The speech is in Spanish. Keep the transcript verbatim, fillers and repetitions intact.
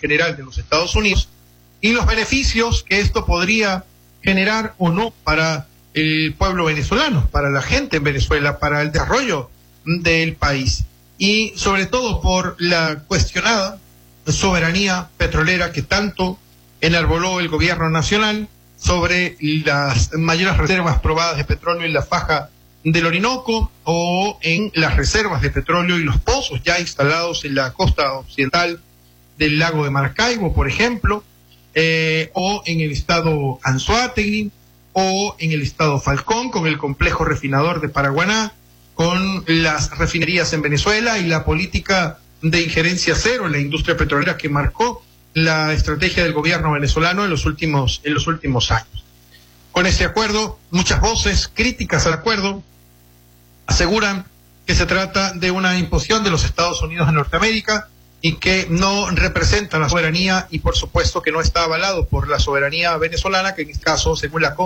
general de los Estados Unidos y los beneficios que esto podría generar o no para el pueblo venezolano, para la gente en Venezuela, para el desarrollo del país y sobre todo por la cuestionada soberanía petrolera que tanto enarboló el gobierno nacional sobre las mayores reservas probadas de petróleo en la faja del Orinoco o en las reservas de petróleo y los pozos ya instalados en la costa occidental del lago de Maracaibo, por ejemplo, eh, o en el estado Anzoátegui, o en el estado Falcón, con el complejo refinador de Paraguaná, con las refinerías en Venezuela y la política de injerencia cero en la industria petrolera que marcó la estrategia del gobierno venezolano en los últimos, en los últimos años. Con este acuerdo, muchas voces críticas al acuerdo aseguran que se trata de una imposición de los Estados Unidos de Norteamérica y que no representa la soberanía y por supuesto que no está avalado por la soberanía venezolana, que en este caso, según la